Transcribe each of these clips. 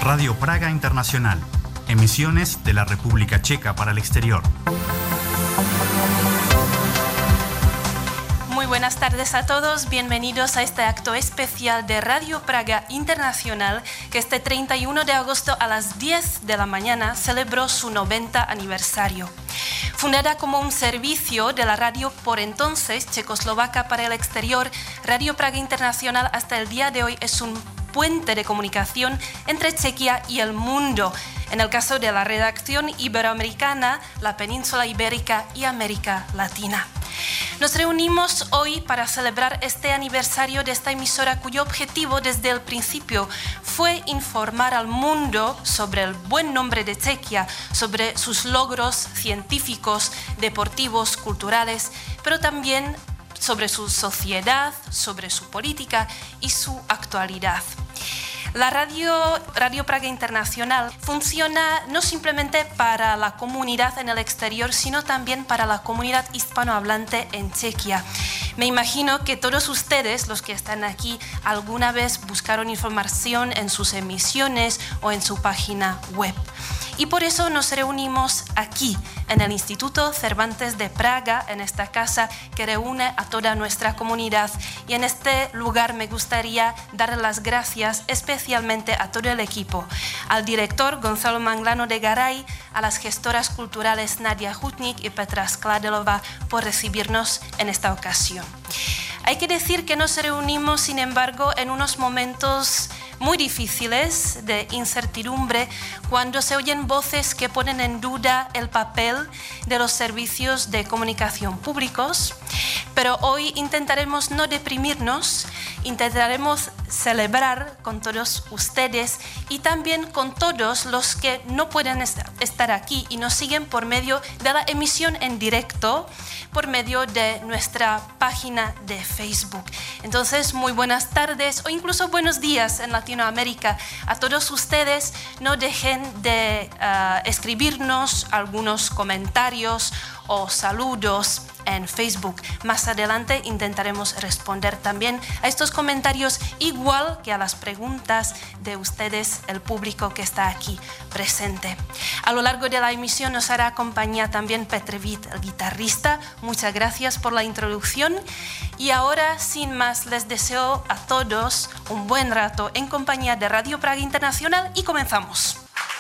Radio Praga Internacional, emisiones de la República Checa para el exterior. Muy buenas tardes a todos, bienvenidos a este acto especial de Radio Praga Internacional que este 31 de agosto a las 10 de la mañana celebró su 90 aniversario. Fundada como un servicio de la radio por entonces checoslovaca para el exterior, Radio Praga Internacional hasta el día de hoy es un puente de comunicación entre Chequia y el mundo, en el caso de la redacción iberoamericana, la península ibérica y América Latina. Nos reunimos hoy para celebrar este aniversario de esta emisora cuyo objetivo desde el principio fue informar al mundo sobre el buen nombre de Chequia, sobre sus logros científicos, deportivos, culturales, pero también sobre su sociedad, sobre su política y su actualidad. La Radio Praga Internacional funciona no simplemente para la comunidad en el exterior, sino también para la comunidad hispanohablante en Chequia. Me imagino que todos ustedes, los que están aquí, alguna vez buscaron información en sus emisiones o en su página web. Y por eso nos reunimos aquí, en el Instituto Cervantes de Praga, en esta casa que reúne a toda nuestra comunidad. Y en este lugar me gustaría dar las gracias especialmente a todo el equipo, al director Gonzalo Manglano de Garay, a las gestoras culturales Nadia Hutnik y Petra Skladelova por recibirnos en esta ocasión. Hay que decir que nos reunimos, sin embargo, en unos momentos muy difíciles de incertidumbre, cuando se oyen voces que ponen en duda el papel de los servicios de comunicación públicos. Pero hoy intentaremos no deprimirnos, intentaremos celebrar con todos ustedes y también con todos los que no pueden estar aquí y nos siguen por medio de la emisión en directo, por medio de nuestra página de Facebook. Entonces, muy buenas tardes o incluso buenos días en Latinoamérica a todos ustedes. No dejen de escribirnos algunos comentarios o saludos en Facebook. Más adelante intentaremos responder también a estos comentarios, igual que a las preguntas de ustedes, el público que está aquí presente. A lo largo de la emisión nos hará compañía también Petr Vít, el guitarrista. Muchas gracias por la introducción. Y ahora, sin más, les deseo a todos un buen rato en compañía de Radio Praga Internacional y comenzamos.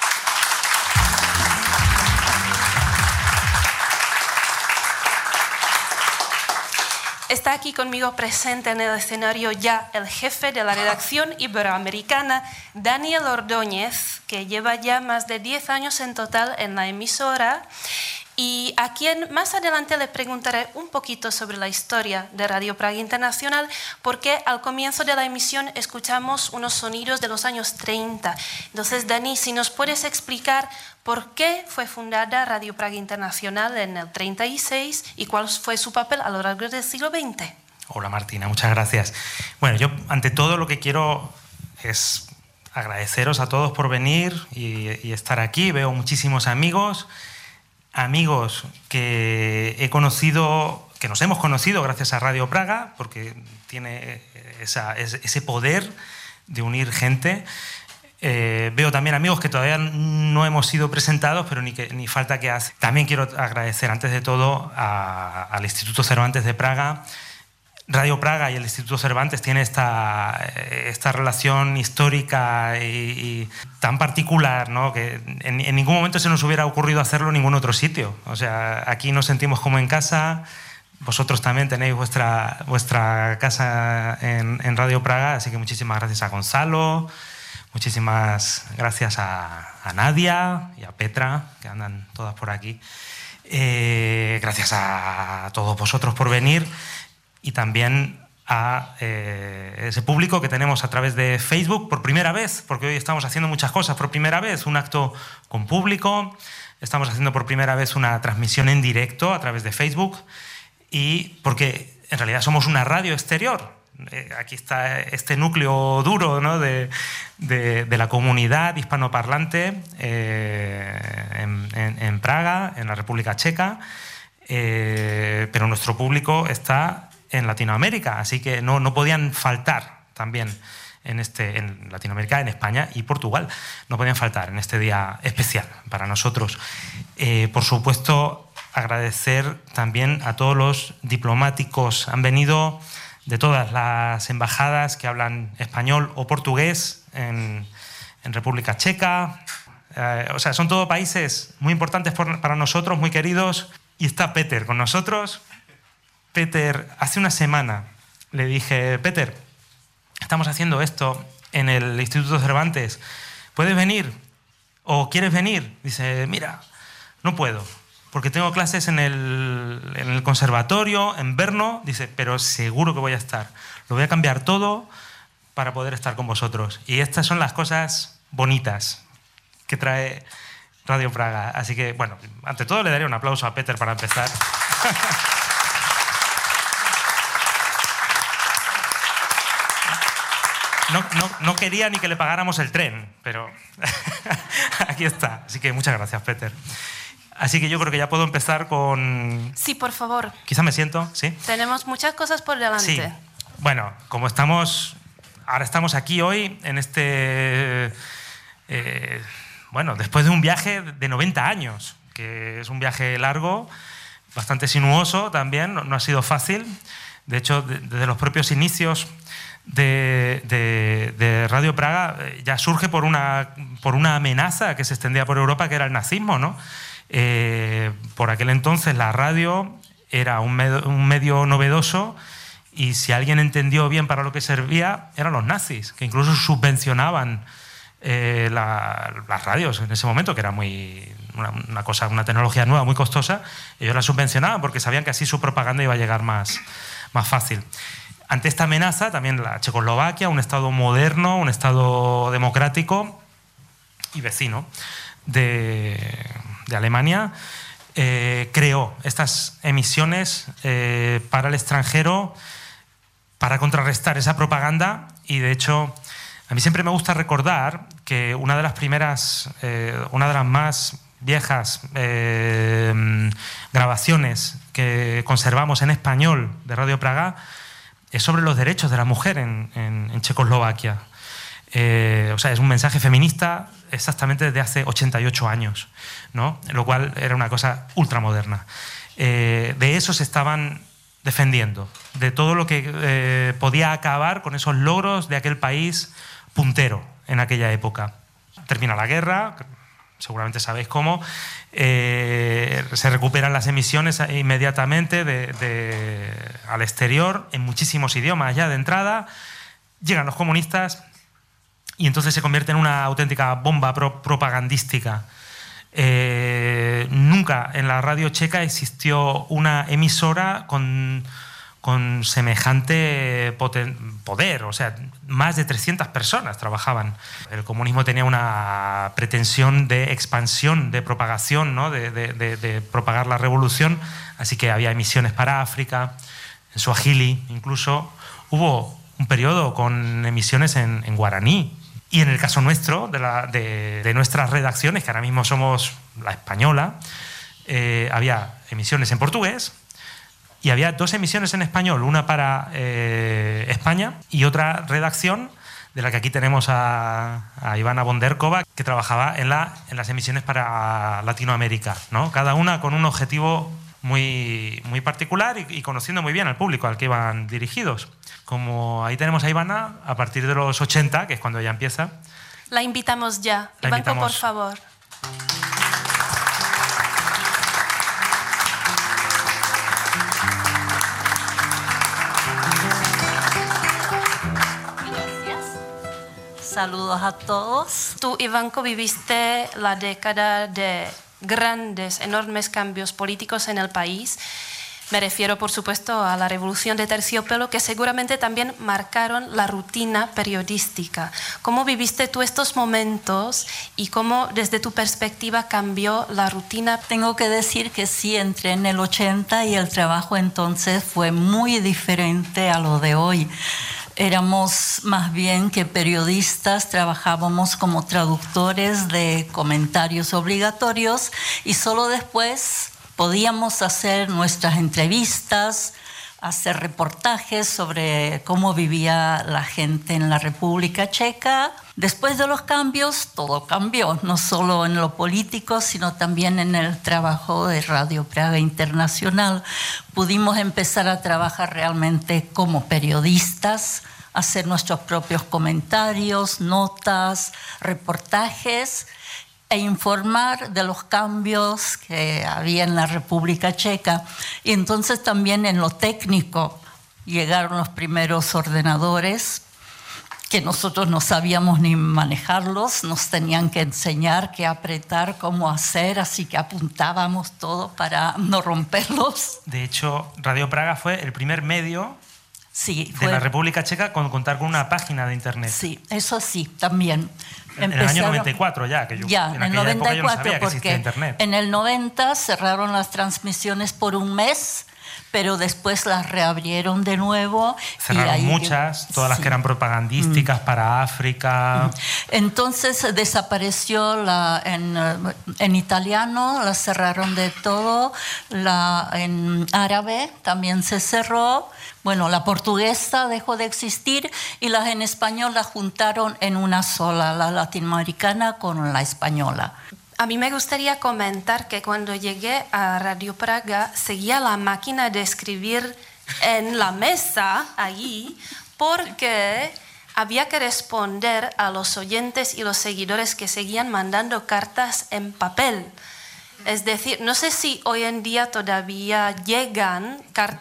Está aquí conmigo presente en el escenario ya el jefe de la redacción iberoamericana, Daniel Ordóñez, que lleva ya más de 10 años en total en la emisora y a quien más adelante le preguntaré un poquito sobre la historia de Radio Praga Internacional, porque al comienzo de la emisión escuchamos unos sonidos de los años 30. Entonces, Dani, si nos puedes explicar por qué fue fundada Radio Praga Internacional en el 36 y cuál fue su papel a lo largo del siglo XX. Hola Martina, muchas gracias. Bueno, yo ante todo lo que quiero es agradeceros a todos por venir y estar aquí. Veo muchísimos amigos que he conocido, que nos hemos conocido gracias a Radio Praga, porque tiene ese poder de unir gente. Veo también amigos que todavía no hemos sido presentados, pero ni falta que hace. También quiero agradecer, antes de todo, al Instituto Cervantes de Praga. Radio Praga y el Instituto Cervantes tienen esta relación histórica y tan particular, ¿no? Que en ningún momento se nos hubiera ocurrido hacerlo en ningún otro sitio. O sea, aquí nos sentimos como en casa. Vosotros también tenéis vuestra casa en Radio Praga, así que muchísimas gracias a Gonzalo, muchísimas gracias a Nadia y a Petra, que andan todas por aquí. Gracias a todos vosotros por venir. Y también a ese público que tenemos a través de Facebook por primera vez, porque hoy estamos haciendo muchas cosas por primera vez, un acto con público, estamos haciendo por primera vez una transmisión en directo a través de Facebook y porque en realidad somos una radio exterior. Aquí está este núcleo duro, ¿no? de la comunidad hispanoparlante en Praga, en la República Checa, pero nuestro público está en Latinoamérica, así que no podían faltar también en Latinoamérica, en España y Portugal. No podían faltar en este día especial para nosotros. Por supuesto, agradecer también a todos los diplomáticos. Han venido de todas las embajadas que hablan español o portugués en República Checa. O sea, son todos países muy importantes para nosotros, muy queridos. Y está Peter con nosotros. Peter, hace una semana le dije: Peter, estamos haciendo esto en el Instituto Cervantes, ¿puedes venir? ¿O quieres venir? Dice: mira, no puedo, porque tengo clases en el conservatorio, en Brno. Dice: pero seguro que voy a estar. Lo voy a cambiar todo para poder estar con vosotros. Y estas son las cosas bonitas que trae Radio Praga. Así que, bueno, ante todo le daré un aplauso a Peter para empezar. No quería ni que le pagáramos el tren, pero aquí está. Así que muchas gracias, Peter. Así que yo creo que ya puedo empezar con... Sí, por favor. Quizá me siento, ¿sí? Tenemos muchas cosas por delante. Sí. Bueno, como ahora estamos aquí hoy en este... bueno, después de un viaje de 90 años, que es un viaje largo, bastante sinuoso también, no ha sido fácil. De hecho, desde los propios inicios de Radio Praga ya surge por una amenaza que se extendía por Europa, que era el nazismo, ¿no? Por aquel entonces la radio era un medio novedoso, y si alguien entendió bien para lo que servía, eran los nazis, que incluso subvencionaban las radios en ese momento, que era una tecnología nueva, muy costosa. Ellos la subvencionaban porque sabían que así su propaganda iba a llegar más fácil. Ante esta amenaza, también la Checoslovaquia, un Estado moderno, un Estado democrático y vecino de Alemania, creó estas emisiones para el extranjero para contrarrestar esa propaganda. Y de hecho, a mí siempre me gusta recordar que una de las más viejas grabaciones que conservamos en español de Radio Praga es sobre los derechos de la mujer en Checoslovaquia. O sea, es un mensaje feminista exactamente desde hace 88 años, ¿no? Lo cual era una cosa ultramoderna. De eso se estaban defendiendo, de todo lo que podía acabar con esos logros de aquel país puntero en aquella época. Termina la guerra, seguramente sabéis cómo, se recuperan las emisiones inmediatamente al exterior, en muchísimos idiomas ya de entrada, llegan los comunistas y entonces se convierte en una auténtica bomba propagandística. Nunca en la radio checa existió una emisora con semejante poder, o sea, más de 300 personas trabajaban. El comunismo tenía una pretensión de expansión, de propagación, ¿no? de propagar la revolución, así que había emisiones para África, en Swahili incluso. Hubo un periodo con emisiones en guaraní. Y en el caso nuestro, de nuestras redacciones, que ahora mismo somos la española, había emisiones en portugués y había 2 emisiones en español, una para España y otra redacción, de la que aquí tenemos a Ivana Bonderkova, que trabajaba en las emisiones para Latinoamérica, ¿no? Cada una con un objetivo muy, muy particular y conociendo muy bien al público al que iban dirigidos. Como ahí tenemos a Ivana, a partir de los 80, que es cuando ella empieza. La invitamos ya. Ivanko, por favor. Gracias. Saludos a todos. Tú, Ivanko, viviste la década de grandes, enormes cambios políticos en el país. Me refiero, por supuesto, a la revolución de terciopelo, que seguramente también marcaron la rutina periodística. ¿Cómo viviste tú estos momentos y cómo, desde tu perspectiva, cambió la rutina? Tengo que decir que sí, entré en el 80 y el trabajo entonces fue muy diferente a lo de hoy. Éramos más bien que periodistas, trabajábamos como traductores de comentarios obligatorios y solo después podíamos hacer nuestras entrevistas, hacer reportajes sobre cómo vivía la gente en la República Checa. Después de los cambios, todo cambió, no solo en lo político, sino también en el trabajo de Radio Praga Internacional. Pudimos empezar a trabajar realmente como periodistas, hacer nuestros propios comentarios, notas, reportajes, e informar de los cambios que había en la República Checa. Y entonces también en lo técnico llegaron los primeros ordenadores que nosotros no sabíamos ni manejarlos, nos tenían que enseñar qué apretar, cómo hacer, así que apuntábamos todo para no romperlos. De hecho, Radio Praga fue el primer medio sí, de la República Checa con contar con una página de internet. Sí, eso sí, también. En el año 94 ya, que yo en el 94, yo no sabía que existía internet. En el 90 cerraron las transmisiones por un mes, pero después las reabrieron de nuevo. Cerraron muchas, todas las que eran propagandísticas para África. Entonces desapareció en italiano, la cerraron de todo, en árabe también se cerró. Bueno, la portuguesa dejó de existir y las en español las juntaron en una sola, la latinoamericana con la española. A mí me gustaría comentar que cuando llegué a Radio Praga seguía la máquina de escribir en la mesa allí porque había que responder a los oyentes y los seguidores que seguían mandando cartas en papel. Es decir, no sé si hoy en día todavía llegan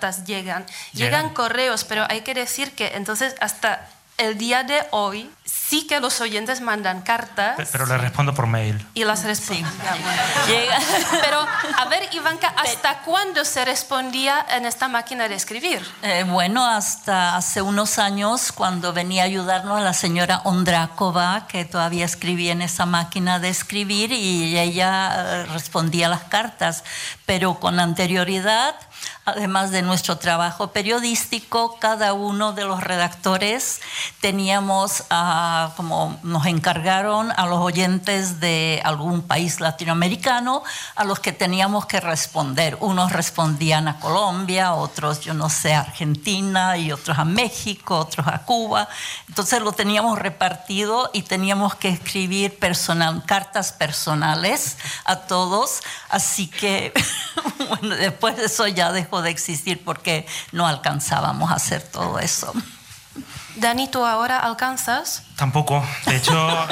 correos, pero hay que decir que entonces hasta el día de hoy sí que los oyentes mandan cartas. Pero les respondo por mail. Y las respondo. Sí. Pero, a ver, Ivanka, ¿hasta cuándo se respondía en esta máquina de escribir? Bueno, hasta hace unos años, cuando venía a ayudarnos la señora Ondrakova, que todavía escribía en esa máquina de escribir, y ella respondía las cartas. Pero con anterioridad, además de nuestro trabajo periodístico, cada uno de los redactores teníamos, como nos encargaron a los oyentes de algún país latinoamericano, a los que teníamos que responder. Unos respondían a Colombia, otros, yo no sé, a Argentina, y otros a México, otros a Cuba. Entonces lo teníamos repartido y teníamos que escribir cartas personales a todos. Así que, bueno, después de eso ya dejó de existir porque no alcanzábamos a hacer todo eso. Dani, ¿tú ahora alcanzas? Tampoco. De hecho,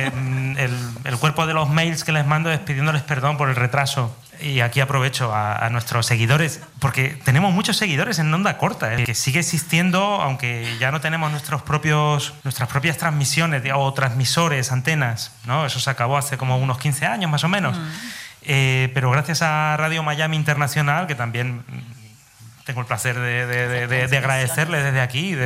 el cuerpo de los mails que les mando es pidiéndoles perdón por el retraso. Y aquí aprovecho a nuestros seguidores, porque tenemos muchos seguidores en Onda Corta, que sigue existiendo, aunque ya no tenemos nuestras propias transmisiones o transmisores, antenas, ¿no? Eso se acabó hace como unos 15 años más o menos. Pero gracias a Radio Miami Internacional, que también tengo el placer de agradecerle desde aquí,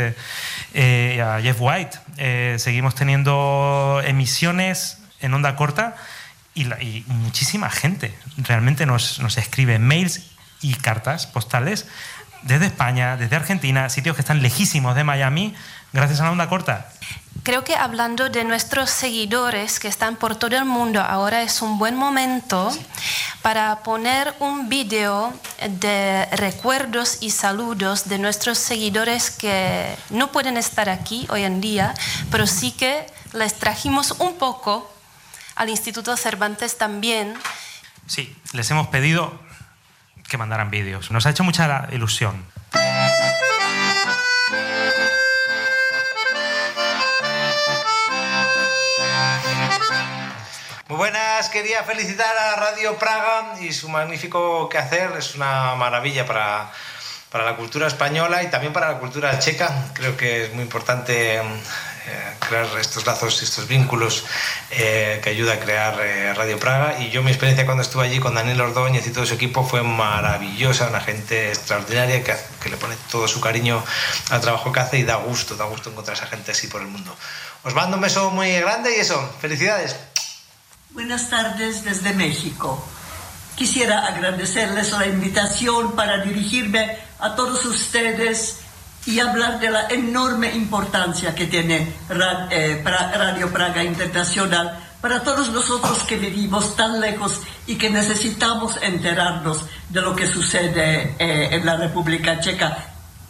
a Jeff White, seguimos teniendo emisiones en Onda Corta y muchísima gente realmente nos escribe mails y cartas postales desde España, desde Argentina, sitios que están lejísimos de Miami, gracias a la Onda Corta. Creo que hablando de nuestros seguidores que están por todo el mundo, ahora es un buen momento para poner un vídeo de recuerdos y saludos de nuestros seguidores que no pueden estar aquí hoy en día, pero sí que les trajimos un poco al Instituto Cervantes también. Sí, les hemos pedido que mandaran vídeos. Nos ha hecho mucha ilusión. Muy buenas, quería felicitar a Radio Praga y su magnífico quehacer. Es una maravilla para la cultura española y también para la cultura checa. Creo que es muy importante crear estos lazos, estos vínculos que ayuda a crear Radio Praga. Y yo, mi experiencia cuando estuve allí con Daniel Ordóñez y todo su equipo fue maravillosa, una gente extraordinaria que le pone todo su cariño al trabajo que hace y da gusto encontrar a esa gente así por el mundo. Os mando un beso muy grande y eso, felicidades. Buenas tardes desde México. Quisiera agradecerles la invitación para dirigirme a todos ustedes y hablar de la enorme importancia que tiene Radio Praga Internacional para todos nosotros que vivimos tan lejos y que necesitamos enterarnos de lo que sucede en la República Checa,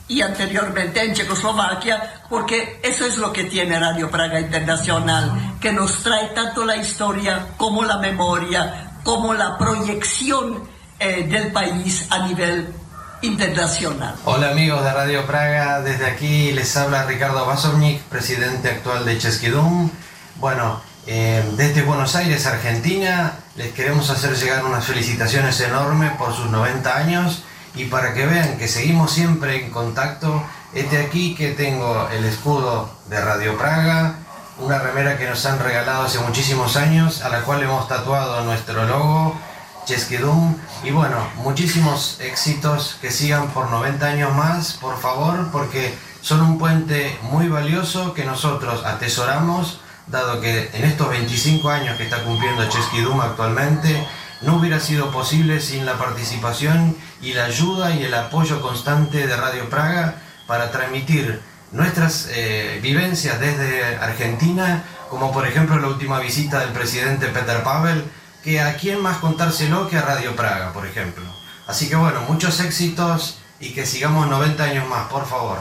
y anteriormente en Checoslovaquia, porque eso es lo que tiene Radio Praga Internacional, que nos trae tanto la historia como la memoria, como la proyección del país a nivel internacional. Hola amigos de Radio Praga, desde aquí les habla Ricardo Vasovnik, presidente actual de Český dům. Bueno, desde Buenos Aires, Argentina, les queremos hacer llegar unas felicitaciones enormes por sus 90 años y para que vean que seguimos siempre en contacto. Aquí que tengo el escudo de Radio Praga, una remera que nos han regalado hace muchísimos años, a la cual hemos tatuado nuestro logo, Český dům, y bueno, muchísimos éxitos, que sigan por 90 años más, por favor, porque son un puente muy valioso que nosotros atesoramos, dado que en estos 25 años que está cumpliendo Český dům actualmente, no hubiera sido posible sin la participación y la ayuda y el apoyo constante de Radio Praga para transmitir nuestras vivencias desde Argentina, como por ejemplo la última visita del presidente Petr Pavel, que a quién más contárselo que a Radio Praga, por ejemplo. Así que bueno, muchos éxitos y que sigamos 90 años más, por favor.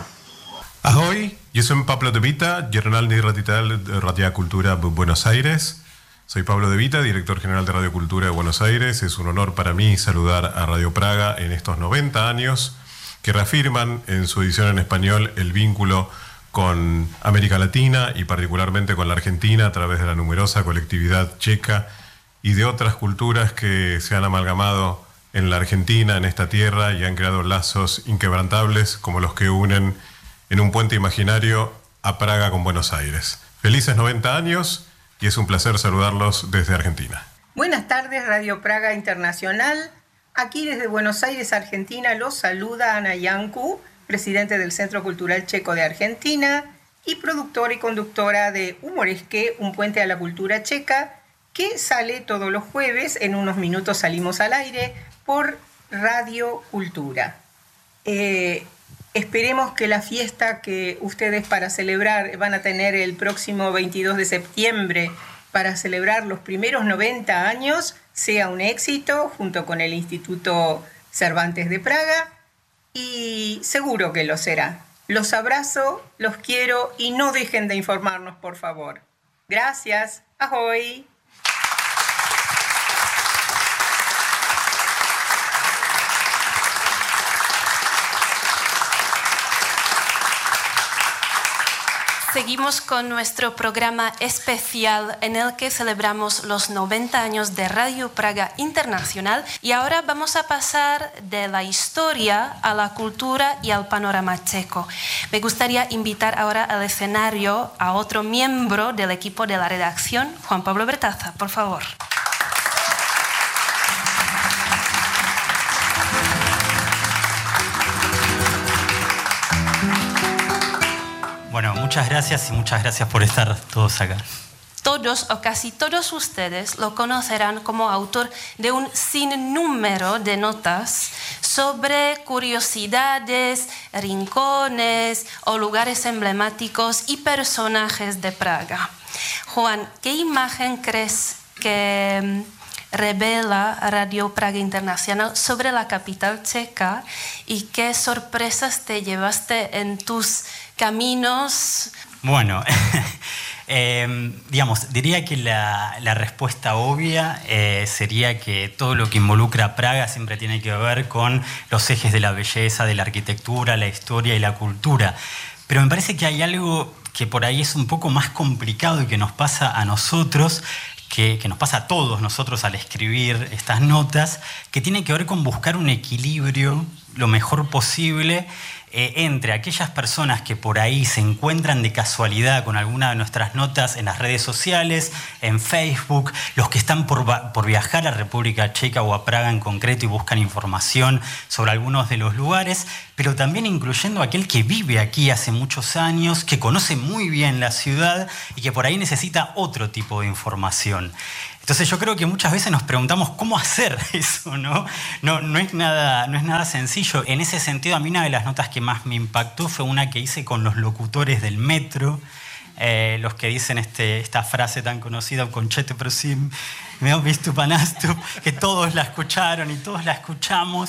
Ahoj, yo soy Pablo de Vita, generalny raditel de Radio Cultura Buenos Aires. Soy Pablo de Vita, director general de Radio Cultura de Buenos Aires. Es un honor para mí saludar a Radio Praga en estos 90 años que reafirman en su edición en español el vínculo con América Latina y particularmente con la Argentina a través de la numerosa colectividad checa y de otras culturas que se han amalgamado en la Argentina, en esta tierra, y han creado lazos inquebrantables como los que unen en un puente imaginario a Praga con Buenos Aires. Felices 90 años. Y es un placer saludarlos desde Argentina. Buenas tardes, Radio Praga Internacional. Aquí desde Buenos Aires, Argentina, los saluda Ana Janku, presidente del Centro Cultural Checo de Argentina y productora y conductora de Humoresque, un puente a la cultura checa, que sale todos los jueves. En unos minutos salimos al aire por Radio Cultura. Esperemos que la fiesta que ustedes para celebrar van a tener el próximo 22 de septiembre para celebrar los primeros 90 años sea un éxito junto con el Instituto Cervantes de Praga, y seguro que lo será. Los abrazo, los quiero y no dejen de informarnos, por favor. Gracias. Ahoy. Seguimos con nuestro programa especial en el que celebramos los 90 años de Radio Praga Internacional, y ahora vamos a pasar de la historia a la cultura y al panorama checo. Me gustaría invitar ahora al escenario a otro miembro del equipo de la redacción, Juan Pablo Bertaza, por favor. Bueno, muchas gracias y muchas gracias por estar todos acá. Todos o casi todos ustedes lo conocerán como autor de un sinnúmero de notas sobre curiosidades, rincones o lugares emblemáticos y personajes de Praga. Juan, ¿qué imagen crees que revela Radio Praga Internacional sobre la capital checa y qué sorpresas te llevaste en tus caminos? Bueno, diría que la respuesta obvia sería que todo lo que involucra a Praga siempre tiene que ver con los ejes de la belleza, de la arquitectura, la historia y la cultura. Pero me parece que hay algo que por ahí es un poco más complicado y que nos pasa a nosotros, que nos pasa a todos nosotros al escribir estas notas, que tiene que ver con buscar un equilibrio lo mejor posible entre aquellas personas que por ahí se encuentran de casualidad con alguna de nuestras notas en las redes sociales, en Facebook, los que están por viajar a República Checa o a Praga en concreto y buscan información sobre algunos de los lugares, pero también incluyendo aquel que vive aquí hace muchos años, que conoce muy bien la ciudad y que por ahí necesita otro tipo de información. Entonces yo creo que muchas veces nos preguntamos cómo hacer eso, ¿no? No es nada sencillo. En ese sentido, a mí una de las notas que más me impactó fue una que hice con los locutores del metro, los que dicen esta frase tan conocida, "Conchete prosim, me has visto panasto", que todos la escucharon y todos la escuchamos.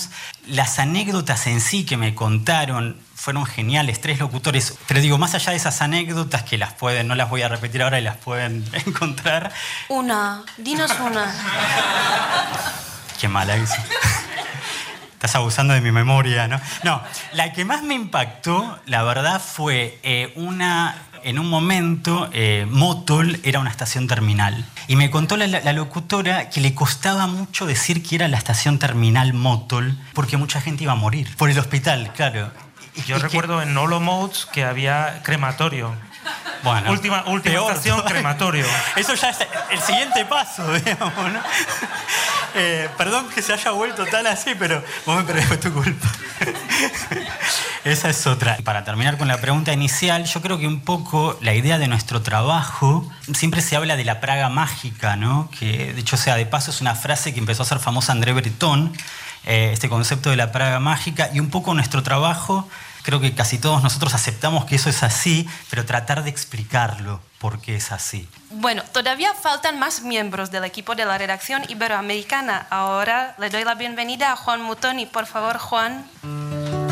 las anécdotas en sí que me contaron fueron geniales, 3 locutores. Pero digo, más allá de esas anécdotas que no las voy a repetir ahora y las pueden encontrar. Dinos una. Qué mala eso. Estás abusando de mi memoria, ¿no? No, la que más me impactó, la verdad, fue en un momento, Motol era una estación terminal. Y me contó la locutora que le costaba mucho decir que era la estación terminal Motol, porque mucha gente iba a morir. Por el hospital, claro. Yo recuerdo en Olomouc que había crematorio. Bueno, última estación, crematorio. Eso ya es el siguiente paso, digamos, ¿no? Perdón que se haya vuelto tal así, pero vos me perdés, fue tu culpa. Esa es otra. Para terminar con la pregunta inicial, yo creo que un poco la idea de nuestro trabajo, siempre se habla de la Praga mágica, ¿no? Que, dicho sea de paso, es una frase que empezó a ser famosa André Breton, este concepto de la Praga mágica, y un poco nuestro trabajo, creo que casi todos nosotros aceptamos que eso es así, pero tratar de explicarlo por qué es así. Bueno, todavía faltan más miembros del equipo de la redacción iberoamericana. Ahora le doy la bienvenida a Juan Mutoni. Por favor, Juan.